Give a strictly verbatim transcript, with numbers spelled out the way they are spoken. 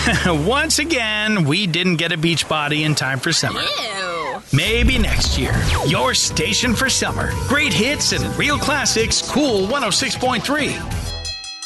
Once again, we didn't get a beach body in time for summer. Ew. Maybe next year. Your station for summer. Great hits and real classics, Cool one oh six point three.